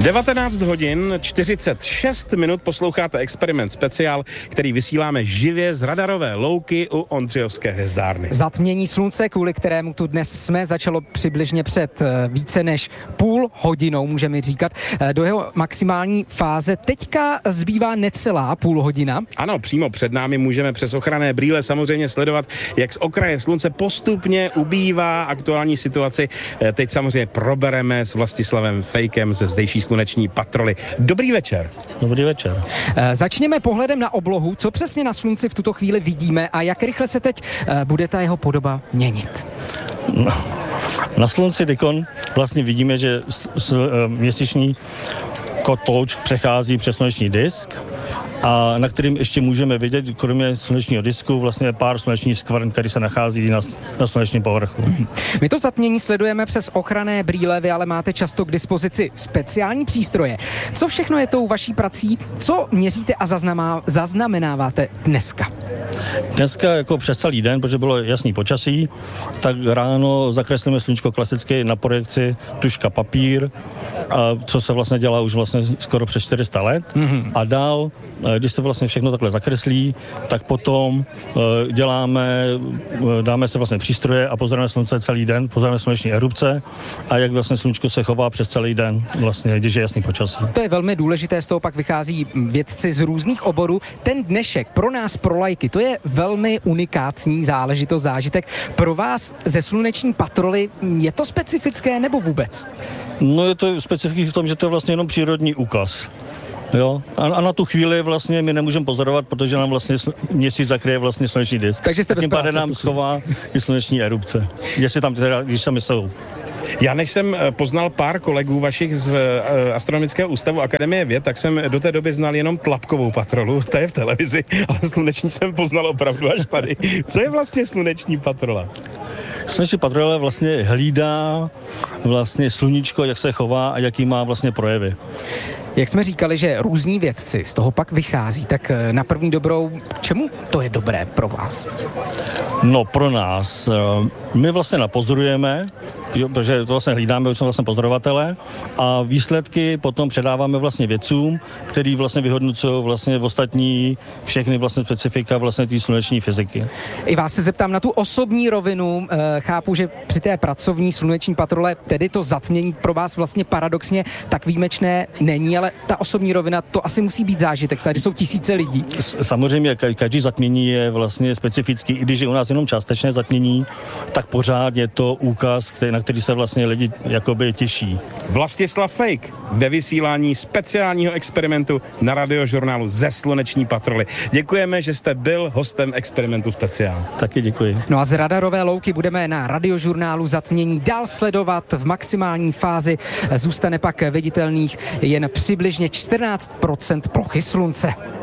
19 hodin 46 minut posloucháte Experiment speciál, který vysíláme živě z radarové louky u Ondřejovské hvězdárny. Zatmění slunce, kvůli kterému tu dnes jsme, začalo přibližně před více než půl hodinou, můžeme říkat, do jeho maximální fáze. Teďka zbývá necelá půl hodina. Ano, přímo před námi můžeme přes ochranné brýle samozřejmě sledovat, jak z okraje slunce postupně ubývá. Aktuální situaci teď samozřejmě probereme s Vlastislavem Fejkem ze zdejší sluneční patroly. Dobrý večer. Dobrý večer. Začněme pohledem na oblohu. Co přesně na slunci v tuto chvíli vidíme a jak rychle se teď bude ta jeho podoba měnit? No, na slunci tykon vlastně vidíme, že měsíční kotouč přechází přes sluneční disk, a na kterým ještě můžeme vidět, kromě slunečního disku, vlastně pár slunečních skvrn, který se nachází na slunečním povrchu. My to zatmění sledujeme přes ochranné brýle, vy ale máte často k dispozici speciální přístroje. Co všechno je tou vaší prací? Co měříte a zaznamenáváte dneska? Dneska jako přes celý den, protože bylo jasný počasí, tak ráno zakreslíme sluníčko klasicky na projekci tužka papír, co se vlastně dělá už vlastně skoro přes 400 let. A dál, když se vlastně všechno takhle zakreslí, tak potom dáme se vlastně přístroje a pozorujeme slunce celý den, pozorujeme sluneční erupce a jak vlastně sluníčko se chová přes celý den, vlastně, když je jasný počasí. To je velmi důležité, z toho pak vychází vědci z různých oborů. Ten dnešek pro nás, pro laiky, to je velmi unikátní záležitost, zážitek. Pro vás ze sluneční patroly je to specifické nebo vůbec? No je to specifický v tom, že to je vlastně jenom přírodní úkaz. Jo? A na tu chvíli vlastně my nemůžeme pozorovat, protože nám vlastně měsíc zakryje vlastně sluneční disk. Takže jste tím pádem nám schová i sluneční erupce. Jestli tam teda, když tam jsou. Já než jsem poznal pár kolegů vašich z Astronomického ústavu Akademie věd, tak jsem do té doby znal jenom tlapkovou patrolu, ta je v televizi, ale sluneční jsem poznal opravdu až tady. Co je vlastně sluneční patrola? Sluneční patrola vlastně hlídá vlastně sluníčko, jak se chová a jaký má vlastně projevy. Jak jsme říkali, že různí vědci z toho pak vychází, tak na první dobrou, čemu to je dobré pro vás? No pro nás, my vlastně napozorujeme, protože to vlastně hlídáme, už jsme vlastně pozorovatele a výsledky potom předáváme vlastně vědcům, který vlastně vyhodnocují vlastně ostatní všechny vlastně specifika vlastně té sluneční fyziky. I vás se zeptám na tu osobní rovinu. Chápu, že při té pracovní sluneční patrole tedy to zatmění pro vás vlastně paradoxně tak výjimečné není, ale ta osobní rovina, to asi musí být zážitek. Tady jsou tisíce lidí. Samozřejmě každý zatmění je vlastně specifický, i když je u nás jenom částečné zatmění, tak pořád je to úkaz, na který se vlastně lidi jakoby těší. Vlastislav Fejk ve vysílání speciálního experimentu na Radiožurnálu ze sluneční patroly. Děkujeme, že jste byl hostem experimentu speciál. Taky děkuji. No a z radarové louky budeme na Radiožurnálu zatmění dál sledovat v maximální fázi. Zůstane pak viditelných jen přibližně 14% plochy slunce.